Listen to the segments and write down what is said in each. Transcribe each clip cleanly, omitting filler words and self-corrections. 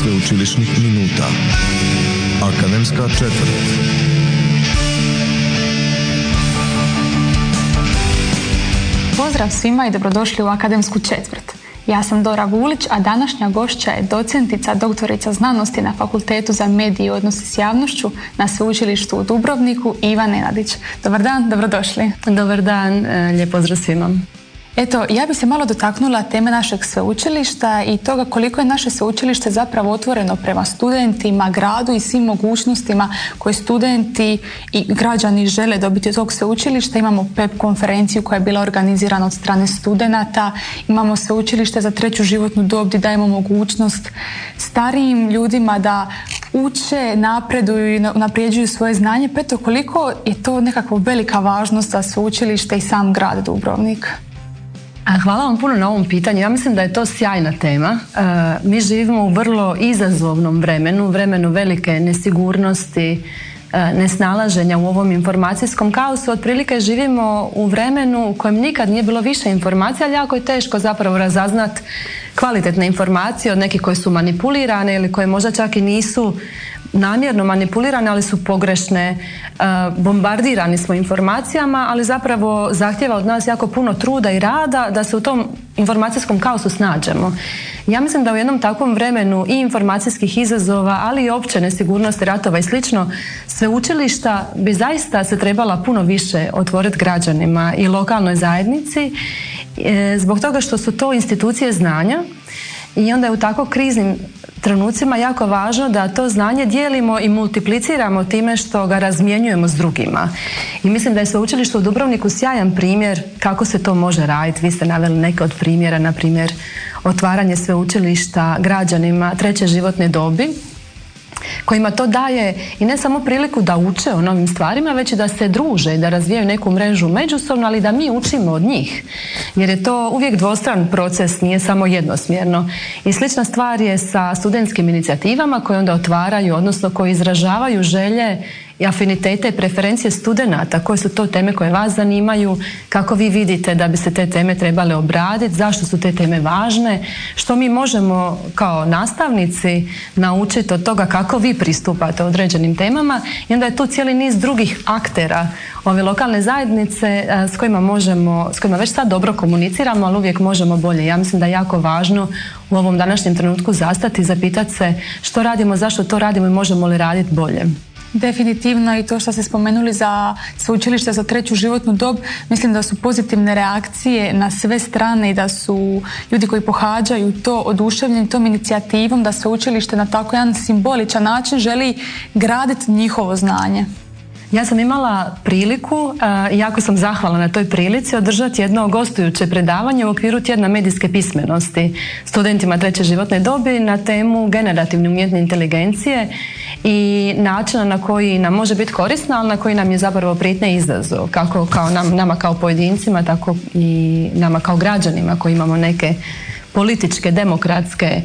sveučilišnih minuta. Akademska četvrt. Pozdrav svima i dobrodošli u Akademsku četvrt. Ja sam Dora Gulić, a današnja gošća je docentica, doktorica znanosti na Fakultetu za medije i odnose s javnošću na Sveučilištu u Dubrovniku, Iva Nenadić. Dobar dan, dobrodošli. Dobar dan, lijep pozdrav svima. Eto, ja bih se malo dotaknula teme našeg sveučilišta i toga koliko je naše sveučilište zapravo otvoreno prema studentima, gradu i svim mogućnostima koje studenti i građani žele dobiti od tog sveučilišta. Imamo PEP konferenciju koja je bila organizirana od strane studenata, imamo sveučilište za treću životnu dob gdje dajemo mogućnost starijim ljudima da uče, napreduju i unaprijeđuju svoje znanje. Pa eto, koliko je to nekakva velika važnost za sveučilište i sam grad Dubrovnik? Hvala vam puno na ovom pitanju. Ja mislim da je to sjajna tema. Mi živimo u vrlo izazovnom vremenu velike nesigurnosti, nesnalaženja u ovom informacijskom kaosu. Otprilike živimo u vremenu u kojem nikad nije bilo više informacija, ali jako je teško zapravo razaznat kvalitetne informacije od nekih koje su manipulirane ili koje možda čak i nisu namjerno manipulirane, ali su pogrešne. Bombardirani smo informacijama, ali zapravo zahtjeva od nas jako puno truda i rada da se u tom informacijskom kaosu snađemo. Ja mislim da u jednom takvom vremenu i informacijskih izazova, ali i opće nesigurnosti, ratova i slično, sveučilišta bi zaista se trebala puno više otvoriti građanima i lokalnoj zajednici, zbog toga što su to institucije znanja i onda je u tako kriznim trenucima jako važno da to znanje dijelimo i multipliciramo time što ga razmjenjujemo s drugima. I mislim da je sveučilište u Dubrovniku sjajan primjer kako se to može raditi. Vi ste naveli neke od primjera, na primjer otvaranje sveučilišta građanima treće životne dobi, kojima to daje i ne samo priliku da uče o novim stvarima, već i da se druže i da razvijaju neku mrežu međusobno, ali da mi učimo od njih. Jer je to uvijek dvostran proces, nije samo jednosmjerno. I slična stvar je sa studentskim inicijativama koje onda otvaraju, odnosno koji izražavaju želje i afinitete i preferencije studenata, koje su to teme koje vas zanimaju, kako vi vidite da bi se te teme trebale obraditi, zašto su te teme važne, što mi možemo kao nastavnici naučiti od toga kako vi pristupate određenim temama, i onda je tu cijeli niz drugih aktera ove lokalne zajednice s kojima već sad dobro komuniciramo, ali uvijek možemo bolje. Ja mislim da je jako važno u ovom današnjem trenutku zastati i zapitati se što radimo, zašto to radimo i možemo li raditi bolje. Definitivno, i to što ste spomenuli za sveučilište za treću životnu dob, mislim da su pozitivne reakcije na sve strane i da su ljudi koji pohađaju to oduševljeni tom inicijativom da sveučilište na tako jedan simboličan način želi graditi njihovo znanje. Ja sam imala priliku, jako sam zahvalna na toj prilici, održati jedno gostujuće predavanje u okviru tjedna medijske pismenosti studentima treće životne dobi na temu generativne umjetne inteligencije i načina na koji nam može biti korisna, ali na koji nam je zapravo prijetnja i izazov, kako kao nama kao pojedincima, tako i nama kao građanima koji imamo neke političke, demokratske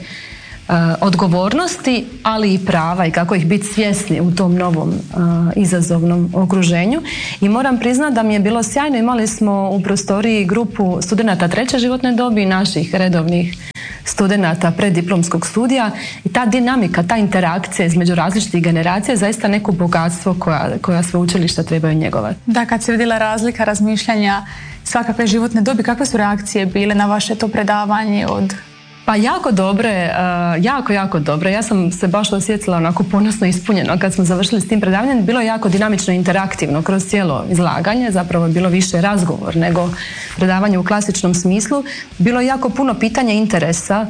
odgovornosti, ali i prava i kako ih biti svjesni u tom novom izazovnom okruženju. I moram priznati da mi je bilo sjajno. Imali smo u prostoriji grupu studenata treće životne dobi i naših redovnih studenata preddiplomskog studija i ta dinamika, ta interakcija između različitih generacija je zaista neko bogatstvo koja sveučilišta trebaju njegovati. Da, kad se vidjela razlika razmišljanja svakakve životne dobi, kakve su reakcije bile na vaše to predavanje od... Pa jako dobre, jako dobre. Ja sam se baš osjetila onako ponosno ispunjeno kad smo završili s tim predavanjem. Bilo je jako dinamično i interaktivno kroz cijelo izlaganje, zapravo je bilo više razgovor nego predavanje u klasičnom smislu. Bilo je jako puno pitanja interesa,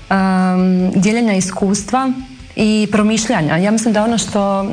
dijeljenja iskustva i promišljanja. Ja mislim da ono što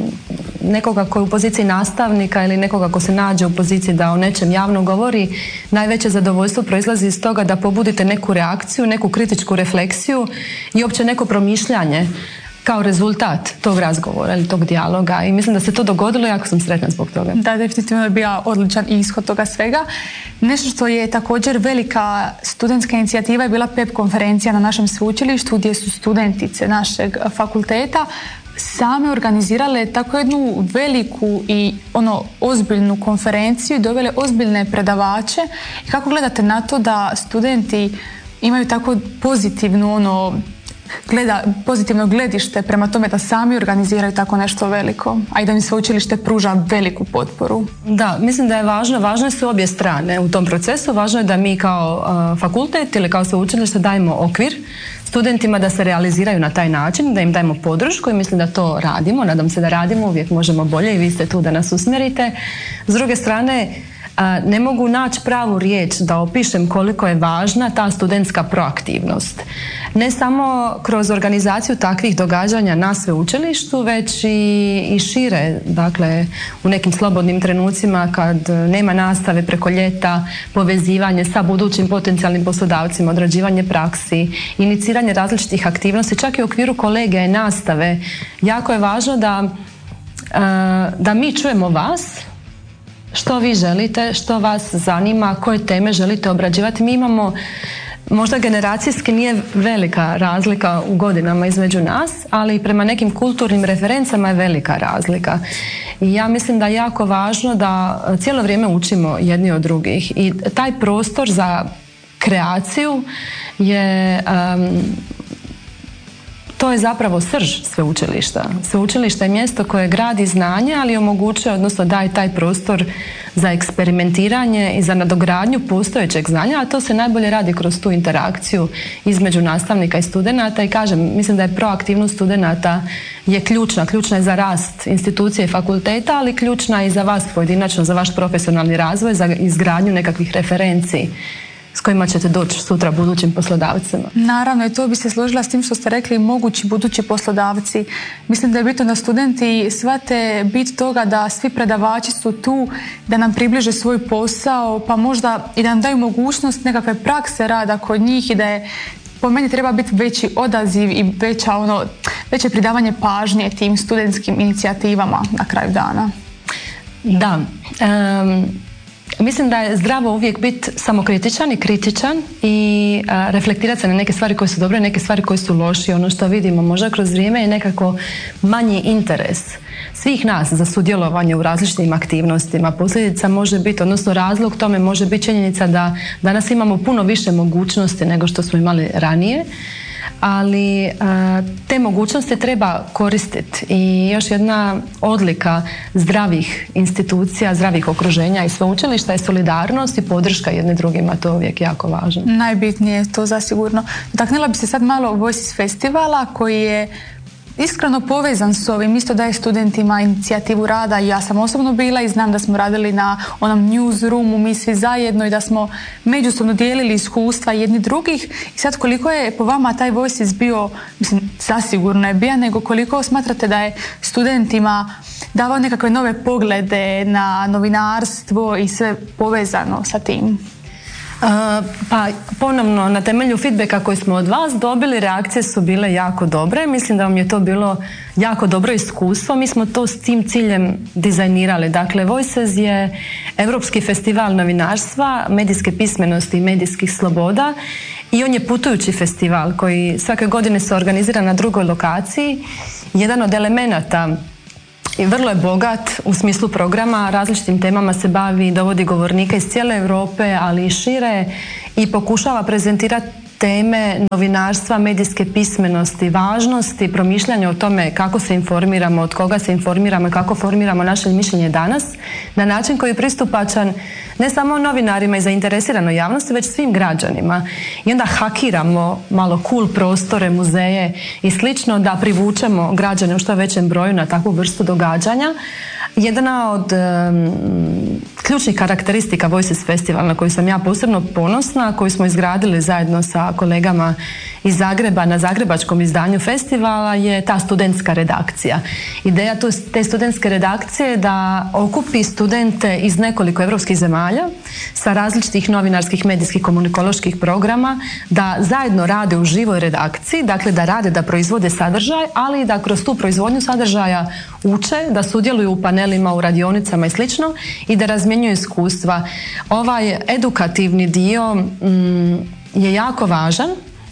nekoga koji je u poziciji nastavnika ili nekoga ko se nađe u poziciji da o nečem javno govori, najveće zadovoljstvo proizlazi iz toga da pobudite neku reakciju, neku kritičku refleksiju i uopće neko promišljanje kao rezultat tog razgovora ili tog dijaloga, i mislim da se to dogodilo i jako sam sretna zbog toga. Da, definitivno je bio odličan ishod toga svega. Nešto što je također velika studentska inicijativa je bila PEP konferencija na našem sveučilištu gdje su studentice našeg fakulteta same organizirale tako jednu veliku i ozbiljnu konferenciju i dovele ozbiljne predavače. I kako gledate na to da studenti imaju tako pozitivnu pozitivno gledište prema tome da sami organiziraju tako nešto veliko, a i da im sveučilište pruža veliku potporu. Da, mislim da je važne su obje strane u tom procesu. Važno je da mi kao fakultet ili kao sveučilište dajemo okvir studentima da se realiziraju na taj način, da im dajemo podršku i mislim da to radimo. Nadam se da radimo, uvijek možemo bolje i vi ste tu da nas usmjerite. S druge strane, ne mogu naći pravu riječ da opišem koliko je važna ta studentska proaktivnost. Ne samo kroz organizaciju takvih događanja na sveučilištu, već i šire, dakle u nekim slobodnim trenucima kad nema nastave preko ljeta, povezivanje sa budućim potencijalnim poslodavcima, odrađivanje praksi, iniciranje različitih aktivnosti, čak i u okviru kolegija i nastave. Jako je važno da mi čujemo vas, što vi želite, što vas zanima, koje teme želite obrađivati. Mi imamo, možda generacijski nije velika razlika u godinama između nas, ali prema nekim kulturnim referencama je velika razlika. I ja mislim da je jako važno da cijelo vrijeme učimo jedni od drugih i taj prostor za kreaciju je... To je zapravo srž sveučilišta. Sveučilište je mjesto koje gradi znanje, ali omogućuje, odnosno daje taj prostor za eksperimentiranje i za nadogradnju postojećeg znanja, a to se najbolje radi kroz tu interakciju između nastavnika i studenata i kažem, mislim da je proaktivnost studenata je ključna je za rast institucije i fakulteta, ali ključna i za vas pojedinačno, za vaš profesionalni razvoj, za izgradnju nekakvih referenci s kojima ćete doći sutra budućim poslodavcima. Naravno, i to bi se složila s tim što ste rekli, mogući budući poslodavci. Mislim da je bitno da studenti shvate bit toga da svi predavači su tu, da nam približe svoj posao, pa možda i da nam daju mogućnost nekakve prakse rada kod njih i da je, po meni treba biti veći odaziv i veće pridavanje pažnje tim studentskim inicijativama na kraju dana. Da, mislim da je zdravo uvijek biti samokritičan i kritičan i reflektirati se na neke stvari koje su dobre, neke stvari koje su loše. Ono što vidimo možda kroz vrijeme je nekako manji interes svih nas za sudjelovanje u različitim aktivnostima. Posljedica može biti, odnosno razlog tome može biti činjenica da danas imamo puno više mogućnosti nego što smo imali ranije, ali te mogućnosti treba koristiti i još jedna odlika zdravih institucija, zdravih okruženja i sveučilišta je solidarnost i podrška jedni drugima, to je uvijek jako važno. Najbitnije je to zasigurno. Dotaknula bi se sad malo Voices festivala koji je iskreno povezan s ovim, isto daje studentima inicijativu rada. Ja sam osobno bila i znam da smo radili na onom newsroomu, mi svi zajedno i da smo međusobno dijelili iskustva jedni drugih. I sad koliko je po vama taj Voices bio, mislim, zasigurno je bio, nego koliko smatrate da je studentima davao nekakve nove poglede na novinarstvo i sve povezano sa tim? Pa ponovno na temelju feedbacka koji smo od vas dobili, reakcije su bile jako dobre. Mislim da vam je to bilo jako dobro iskustvo. Mi smo to s tim ciljem dizajnirali. Dakle, Voices je Europski festival novinarstva, medijske pismenosti i medijskih sloboda i on je putujući festival koji svake godine se organizira na drugoj lokaciji. Jedan od elemenata i vrlo je bogat u smislu programa, različitim temama se bavi, dovodi govornike iz cijele Europe, ali i šire i pokušava prezentirati teme novinarstva, medijske pismenosti, važnosti, promišljanja o tome kako se informiramo, od koga se informiramo i kako formiramo naše mišljenje danas, na način koji je pristupačan ne samo novinarima i zainteresiranoj javnosti, već svim građanima. I onda hakiramo malo cool prostore, muzeje i slično da privučemo građane u što većem broju na takvu vrstu događanja. Jedna od ključnih karakteristika Voices Festival na koju sam ja posebno ponosna, koju smo izgradili zajedno sa kolegama iz Zagreba na zagrebačkom izdanju festivala, je ta studentska redakcija. Ideja te studentske redakcije je da okupi studente iz nekoliko europskih zemalja sa različitih novinarskih, medijskih, komunikoloških programa, da zajedno rade u živoj redakciji, dakle da rade, da proizvode sadržaj, ali da kroz tu proizvodnju sadržaja uče, da sudjeluju u panelima, u radionicama i slično i da razmjenjuju iskustva. Ovaj edukativni dio je jako važan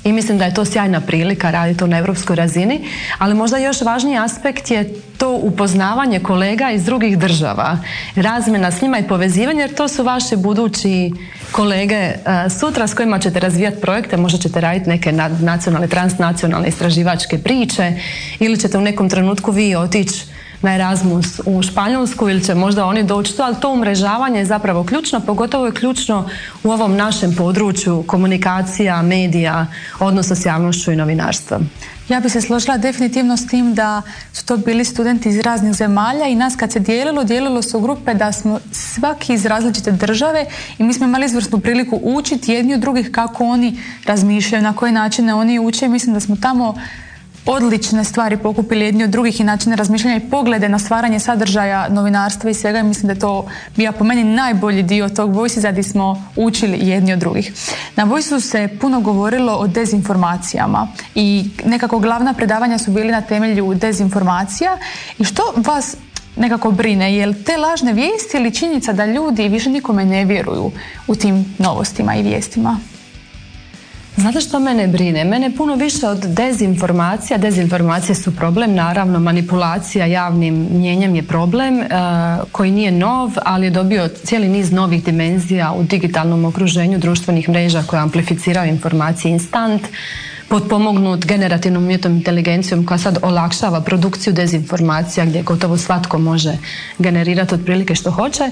i mislim da je to sjajna prilika raditi to na europskoj razini, ali možda još važniji aspekt je to upoznavanje kolega iz drugih država, razmjena s njima i povezivanje, jer to su vaši budući kolege sutra s kojima ćete razvijati projekte, možda ćete raditi neke nacionalne, transnacionalne istraživačke priče ili ćete u nekom trenutku vi otići na Erasmus u Španjolsku ili će možda oni doći to, ali to umrežavanje je zapravo ključno, pogotovo je ključno u ovom našem području komunikacija, medija, odnosa s javnošću i novinarstva. Ja bi se složila definitivno s tim da su to bili studenti iz raznih zemalja i nas kad se dijelilo se u grupe da smo svaki iz različite države i mi smo imali izvrsnu priliku učiti jedni od drugih kako oni razmišljaju, na koje načine oni uče. Mislim da smo tamo odlične stvari pokupili jedni od drugih i načine razmišljanja i poglede na stvaranje sadržaja novinarstva i svega i mislim da je to bio po meni najbolji dio tog Voicesa gdje smo učili jedni od drugih. Na Voicesu se puno govorilo o dezinformacijama i nekako glavna predavanja su bili na temelju dezinformacija i što vas nekako brine, je li te lažne vijesti ili činjenica da ljudi više nikome ne vjeruju u tim novostima i vijestima? Znate što mene brine? Mene puno više od dezinformacija. Dezinformacije su problem, naravno manipulacija javnim mnijenjem je problem koji nije nov, ali je dobio cijeli niz novih dimenzija u digitalnom okruženju društvenih mreža koje amplificiraju informacije instant, potpomognut generativnom umjetnom inteligencijom koja sad olakšava produkciju dezinformacija gdje gotovo svatko može generirati otprilike što hoće,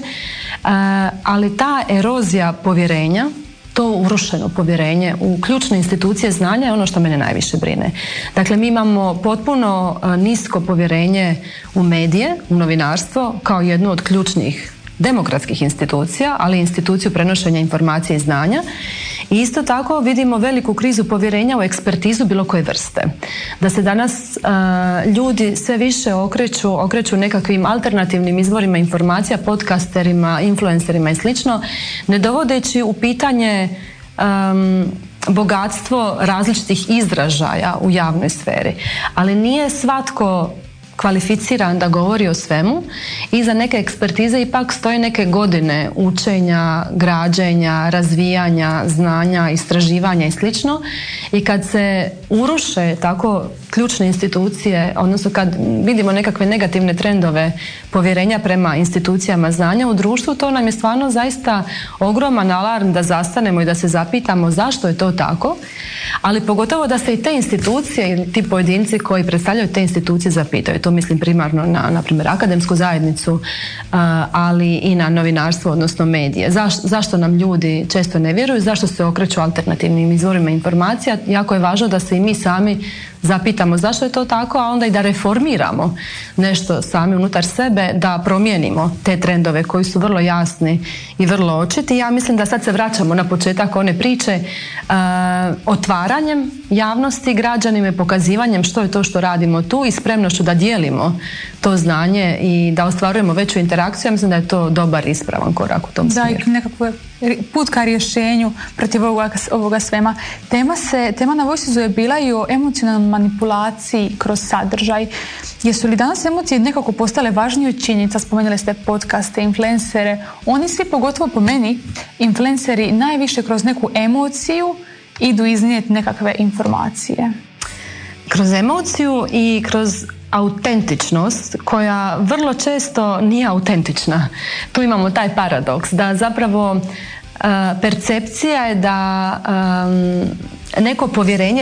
ali ta erozija povjerenja, to urušeno povjerenje u ključne institucije znanja je ono što mene najviše brine. Dakle, mi imamo potpuno nisko povjerenje u medije, u novinarstvo kao jednu od ključnih demokratskih institucija, ali i instituciju prenošenja informacije i znanja. I isto tako vidimo veliku krizu povjerenja u ekspertizu bilo koje vrste. Da se danas ljudi sve više okreću nekakvim alternativnim izvorima informacija, podcasterima, influencerima i slično, ne dovodeći u pitanje bogatstvo različitih izražaja u javnoj sferi. Ali nije svatko kvalificiran da govori o svemu i za neke ekspertize ipak stoje neke godine učenja, građenja, razvijanja, znanja, istraživanja i slično. I kad se uruše tako ključne institucije, odnosno kad vidimo nekakve negativne trendove povjerenja prema institucijama znanja u društvu, to nam je stvarno zaista ogroman alarm da zastanemo i da se zapitamo zašto je to tako, ali pogotovo da se i te institucije ili ti pojedinci koji predstavljaju te institucije zapitaju. To mislim primarno na primjer akademsku zajednicu, ali i na novinarstvo, odnosno medije. Zašto nam ljudi često ne vjeruju, zašto se okreću alternativnim izvorima informacija? Jako je važno da se i mi sami zapitamo zašto je to tako, a onda i da reformiramo nešto sami unutar sebe, da promijenimo te trendove koji su vrlo jasni i vrlo očiti. Ja mislim da sad se vraćamo na početak one priče otvaranjem javnosti građanima i pokazivanjem što je to što radimo tu i spremnošću da dijelimo to znanje i da ostvarujemo veću interakciju. Ja mislim da je to dobar ispravan korak u tom smjeru. Da, i nekako put ka rješenju protiv ovoga svema. Tema na Voicesu je bila i o emocionalnoj manipulaciji kroz sadržaj. Jesu li danas emocije nekako postale važnije od činjenica? Spomenuli ste podcaste, influencere. Oni svi, pogotovo po meni, influenceri najviše kroz neku emociju idu iznijeti nekakve informacije. Kroz emociju i kroz autentičnost koja vrlo često nije autentična. Tu imamo taj paradoks da zapravo percepcija je da neko povjerenje